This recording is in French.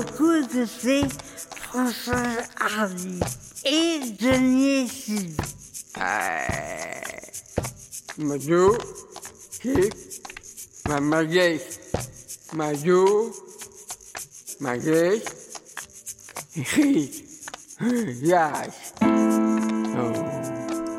que c'est Françoise Hardy et Denis Sud. Mado, c'est ma maguette. Mado, maguette, yes. Oh.